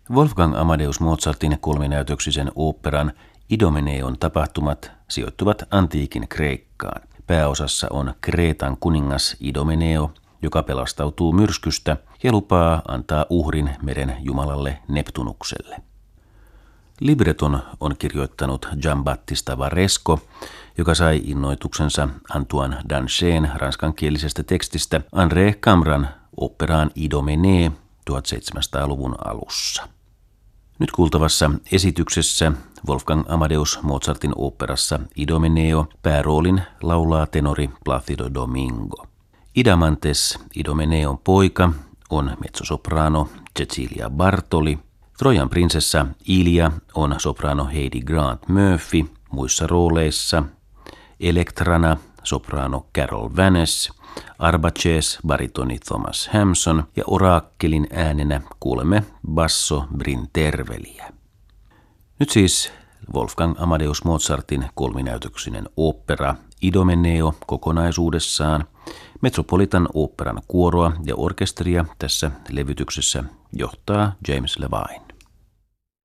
Wolfgang Amadeus Mozartin kolminäytöksisen oopperan Idomeneon tapahtumat sijoittuvat antiikin Kreikkaan. Pääosassa on Kreetan kuningas Idomeneo, joka pelastautuu myrskystä ja lupaa antaa uhrin meren jumalalle Neptunukselle. Libreton on kirjoittanut Giambattista Varesco, joka sai innoituksensa Antoine Danchen ranskankielisestä tekstistä André Camran oopperaan Idomenee 1700-luvun alussa. Nyt kuultavassa esityksessä Wolfgang Amadeus Mozartin oopperassa Idomeneo pääroolin laulaa tenori Placido Domingo. Idamantes, Idomeneon poika, on mezzosoprano Cecilia Bartoli. Trojan prinsessa Ilia on soprano Heidi Grant Murphy, muissa rooleissa Elektrana soprano Carol Vanes, Arbaces baritoni Thomas Hampson ja oraakkelin äänenä kuulemme basso Bryn Terveliä. Nyt siis Wolfgang Amadeus Mozartin kolminäytöksinen ooppera Idomeneo kokonaisuudessaan. Metropolitan oopperan kuoroa ja orkesteria tässä levytyksessä johtaa James Levine.